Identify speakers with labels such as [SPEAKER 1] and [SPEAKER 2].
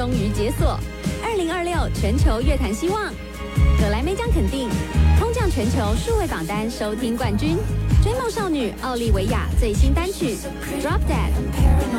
[SPEAKER 1] 终于解锁，2026全球乐坛希望，葛莱美奖肯定，空降全球数位榜单收听冠军，追梦少女奥利维亚最新单曲《Drop Dead》。